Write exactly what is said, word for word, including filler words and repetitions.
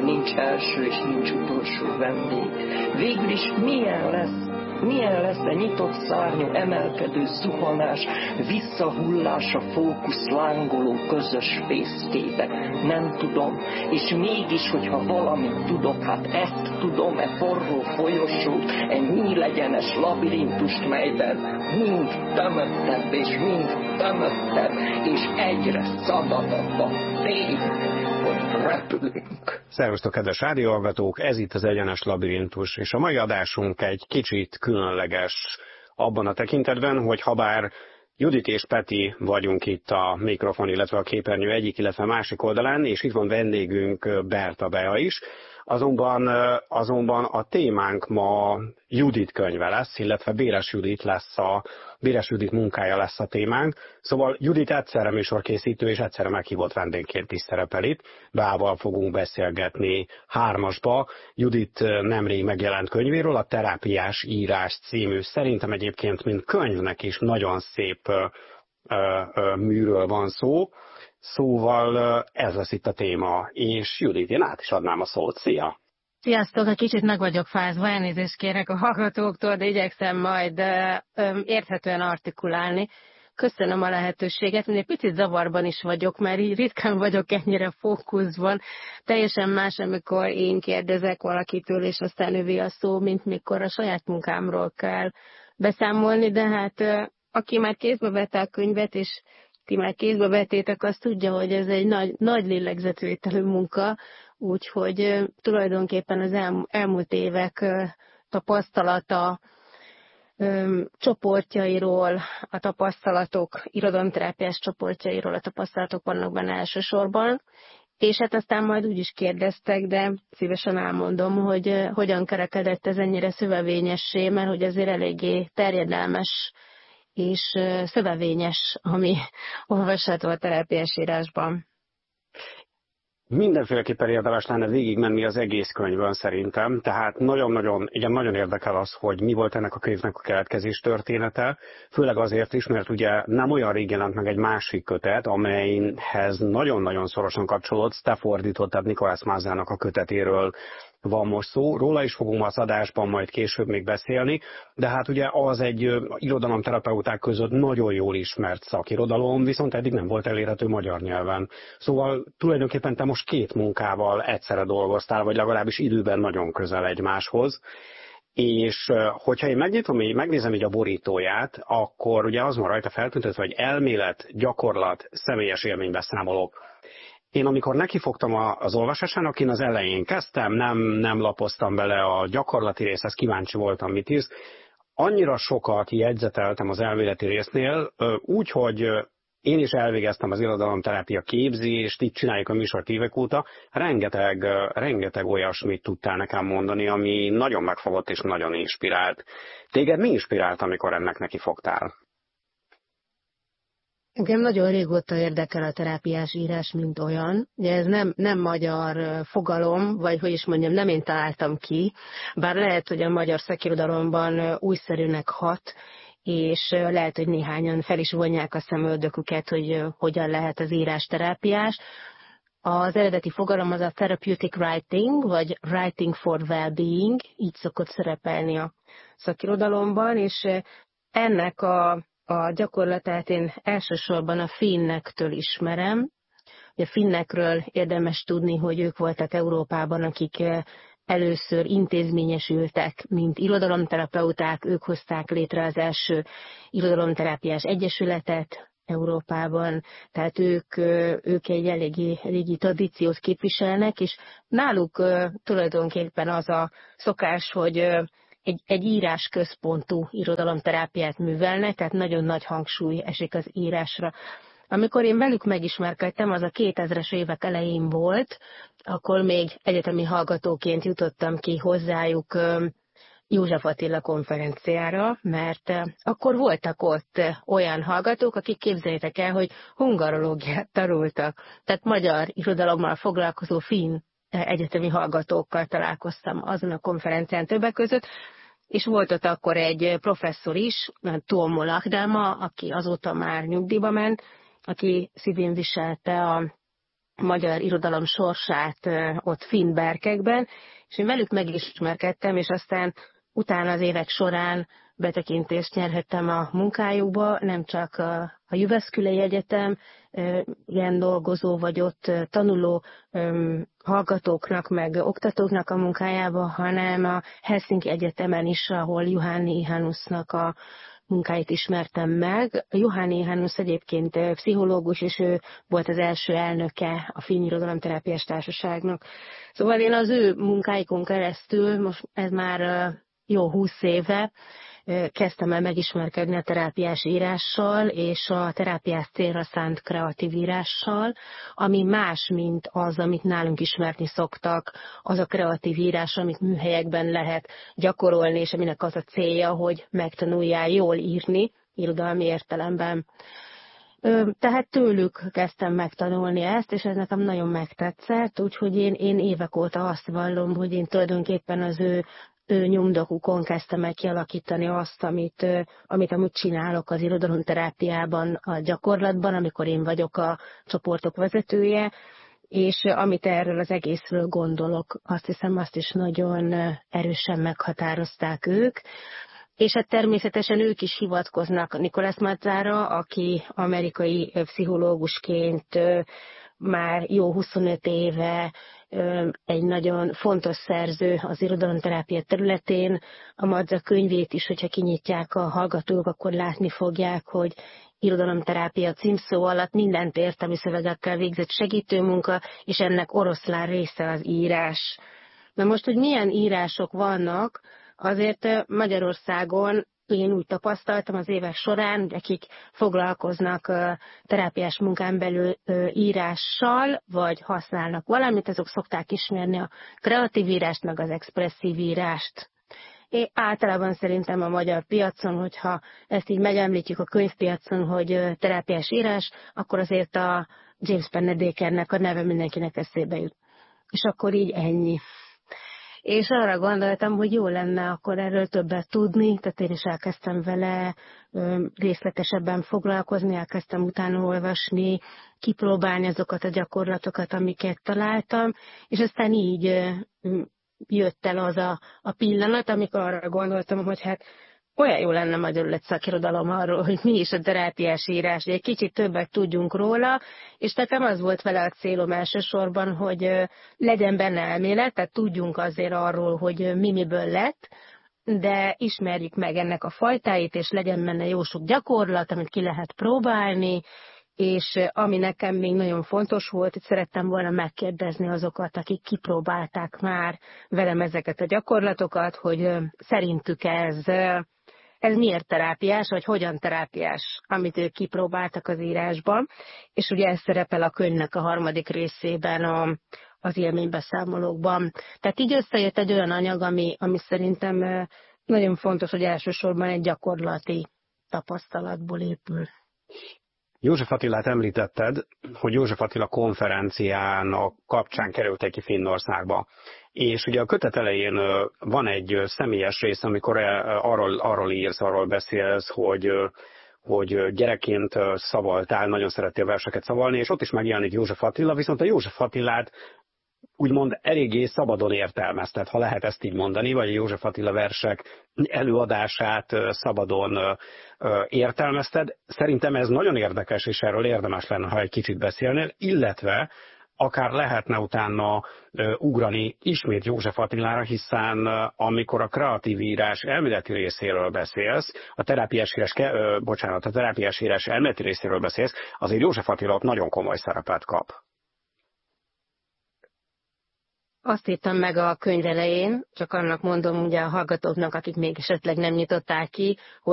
nincs első és nincs utolsó vendég. Végül is milyen lesz, milyen lesz a nyitott szárnyú emelkedő zuhanás, visszahullás a fókusz lángoló közös fészkébe? Nem tudom, és mégis, hogyha valamit tudok, hát ezt tudom, e forró folyosót, e nyílegyenes labirintust, melyben mind tömöttebb és mind tömöttebb, és egyre szabadabb a fény, hogy repülünk. Szervusztok, kedves rádióhallgatók, ez itt az Egyenes Labirintus, és a mai adásunk egy kicsit különleges abban a tekintetben, hogy habár Judit és Peti vagyunk itt a mikrofon, illetve a képernyő egyik, illetve másik oldalán, és itt van vendégünk Berta Bea is, azonban, azonban a témánk ma Judit könyve lesz, illetve Béres Judit lesz a Béres Judit munkája lesz a témánk. Szóval Judit egyszerre műsorkészítő és egyszerre meghívott vendégként is szerepel itt. Beával fogunk beszélgetni hármasba Judit nemrég megjelent könyvéről, a Terápiás írás című. Szerintem egyébként, mint könyvnek is nagyon szép ö, ö, műről van szó. Szóval ez lesz itt a téma, és Judit, én át is adnám a szót. Szia! Sziasztok, egy kicsit meg vagyok fázva, elnézést kérek a hallgatóktól, de igyekszem majd ö, érthetően artikulálni. Köszönöm a lehetőséget, én egy picit zavarban is vagyok, mert így ritkán vagyok ennyire fókuszban. Teljesen más, amikor én kérdezek valakitől, és aztán övé a szó, mint mikor a saját munkámról kell beszámolni, de hát ö, aki már kézbe vette a könyvet, és ti már kézbe vettétek, azt tudja, hogy ez egy nagy, nagy lélegzetvételű munka, úgyhogy tulajdonképpen az el, elmúlt évek ö, tapasztalata ö, csoportjairól, a tapasztalatok, irodalomterápiás csoportjairól a tapasztalatok vannak benne elsősorban, és hát aztán majd úgy is kérdeztek, de szívesen elmondom, hogy ö, hogyan kerekedett ez ennyire szövevényessé, mert hogy azért eléggé terjedelmes és szövevényes, ami olvasható a terápiás írásban. Mindenféleképpen érdemes lenne végigmenni az egész könyvön szerintem, tehát nagyon-nagyon, igen, nagyon érdekel az, hogy mi volt ennek a könyvnek a keletkezés története, főleg azért is, mert ugye nem olyan rég jelent meg egy másik kötet, amelyhez nagyon-nagyon szorosan kapcsolódsz, te fordítottad Nicholas Mázának a kötetéről van most szó, róla is fogunk az adásban majd később még beszélni, de hát ugye az egy irodalomterapeuták között nagyon jól ismert szakirodalom, viszont eddig nem volt elérhető magyar nyelven. Szóval tulajdonképpen te most két munkával egyszerre dolgoztál, vagy legalábbis időben nagyon közel egymáshoz. És hogyha én megnyitom, így megnézem így a borítóját, akkor ugye az van rajta feltüntetve, hogy elmélet, gyakorlat, személyes élménybeszámolók. Én amikor nekifogtam az olvasásának, én az elején kezdtem, nem, nem lapoztam bele a gyakorlati részhez, kíváncsi voltam, mit írsz. Annyira sokat jegyzeteltem az elméleti résznél, úgy, hogy én is elvégeztem az irodalomterápia képzést, így csináljuk a műsort évek óta, rengeteg, rengeteg olyasmit tudtál nekem mondani, ami nagyon megfogott és nagyon inspirált. Téged mi inspirált, amikor ennek nekifogtál? Engem nagyon régóta érdekel a terápiás írás, mint olyan. Ugye ez nem, nem magyar fogalom, vagy hogy is mondjam, nem én találtam ki, bár lehet, hogy a magyar szakirodalomban újszerűnek hat, és lehet, hogy néhányan fel is vonják a szemöldöküket, hogy hogyan lehet az írás terápiás. Az eredeti fogalom az a therapeutic writing, vagy writing for well-being, így szokott szerepelni a szakirodalomban, és ennek a A gyakorlatát én elsősorban a finnektől ismerem. A finnekről érdemes tudni, hogy ők voltak Európában, akik először intézményesültek, mint irodalomterapeuták, ők hozták létre az első irodalomterápiás egyesületet Európában, tehát ők, ők egy eléggé régi tradíciót képviselnek, és náluk tulajdonképpen az a szokás, hogy Egy, egy írásközpontú irodalomterápiát művelnek, tehát nagyon nagy hangsúly esik az írásra. Amikor én velük megismerkedtem, az a kétezres évek elején volt, akkor még egyetemi hallgatóként jutottam ki hozzájuk József Attila konferenciára, mert akkor voltak ott olyan hallgatók, akik képzeljétek el, hogy hungarológiát tanultak, tehát magyar irodalommal foglalkozó finn egyetemi hallgatókkal találkoztam azon a konferencián többek között, és volt ott akkor egy professzor is, Tuomo Lahdama, aki azóta már nyugdíjba ment, aki szívén viselte a magyar irodalom sorsát ott finn berkekben, és én velük megismerkedtem, és aztán utána az évek során betekintést nyerhettem a munkájukba, nem csak a, a Jyväskylän Egyetem ilyen dolgozó vagy ott tanuló um, hallgatóknak, meg oktatóknak a munkájába, hanem a Helsinki Egyetemen is, ahol Juhani Ihanusznak a munkáit ismertem meg. Juhani Ihanusz egyébként pszichológus, és ő volt az első elnöke a Finn Irodalomterápiás Társaságnak. Szóval én az ő munkáikon keresztül, most ez már jó húsz éve, kezdtem el megismerkedni a terápiás írással, és a terápiás célra szánt kreatív írással, ami más, mint az, amit nálunk ismerni szoktak, az a kreatív írás, amit műhelyekben lehet gyakorolni, és aminek az a célja, hogy megtanuljál jól írni, irodalmi értelemben. Tehát tőlük kezdtem megtanulni ezt, és ez nekem nagyon megtetszett, úgyhogy én, én évek óta azt vallom, hogy én tulajdonképpen az ő ő nyomdokukon kezdtem el kialakítani azt, amit, amit amúgy csinálok az irodalomterápiában, a gyakorlatban, amikor én vagyok a csoportok vezetője, és amit erről az egészről gondolok, azt hiszem, azt is nagyon erősen meghatározták ők. És hát természetesen ők is hivatkoznak Nicholas Mazzára, aki amerikai pszichológusként már jó huszonöt éve egy nagyon fontos szerző az irodalomterápia területén. A Mazza könyvét is, hogyha kinyitják a hallgatók, akkor látni fogják, hogy irodalomterápia címszó alatt mindent értelmi szövegekkel végzett segítőmunka, és ennek oroszlán része az írás. Na most, hogy milyen írások vannak, azért Magyarországon én úgy tapasztaltam az évek során, akik foglalkoznak terápiás munkán belül írással, vagy használnak valamit, azok szokták ismerni a kreatív írást, meg az expresszív írást. Én általában szerintem a magyar piacon, hogyha ezt így megemlítjük a könyvpiacon, hogy terápiás írás, akkor azért a James Pennebakernek a neve mindenkinek eszébe jut. És akkor így ennyi. És arra gondoltam, hogy jó lenne akkor erről többet tudni, tehát én is elkezdtem vele részletesebben foglalkozni, elkezdtem utána olvasni, kipróbálni azokat a gyakorlatokat, amiket találtam, és aztán így jött el az a, a pillanat, amikor arra gondoltam, hogy hát olyan jó lenne magyarul egy szakirodalom arról, hogy mi is a terápiás írás, hogy egy kicsit többet tudjunk róla, és nekem az volt vele a célom elsősorban, hogy legyen benne elmélet, tehát tudjunk azért arról, hogy mi miből lett, de ismerjük meg ennek a fajtáit, és legyen benne jó sok gyakorlat, amit ki lehet próbálni, és ami nekem még nagyon fontos volt, hogy szerettem volna megkérdezni azokat, akik kipróbálták már velem ezeket a gyakorlatokat, hogy szerintük ez, ez miért terápiás, vagy hogyan terápiás, amit ők kipróbáltak az írásban, és ugye ez szerepel a könyvnek a harmadik részében a, az élménybeszámolókban. Tehát így összejött egy olyan anyag, ami, ami szerintem nagyon fontos, hogy elsősorban egy gyakorlati tapasztalatból épül. József Attilát említetted, hogy József Attila konferenciának kapcsán kerültek ki Finnországba. És ugye a kötet elején van egy személyes rész, amikor arról, arról írsz, arról beszélsz, hogy, hogy gyerekként szavaltál, nagyon szerettél verseket szavalni, és ott is megjelenik József Attila, viszont a József Attilát úgymond eléggé szabadon értelmezted, ha lehet ezt így mondani, vagy a József Attila versek előadását szabadon értelmezted. Szerintem ez nagyon érdekes, és erről érdemes lenne, ha egy kicsit beszélnél, illetve akár lehetne utána ugrani ismét József Attilára, hiszen amikor a kreatív írás elméleti részéről beszélsz, a terápiás írás, bocsánat, a terápiás írás elméleti részéről beszélsz, azért József Attila ott nagyon komoly szerepet kap. Azt írtam meg a könyv elején, csak annak mondom ugye a hallgatóknak, akik még esetleg nem nyitották ki,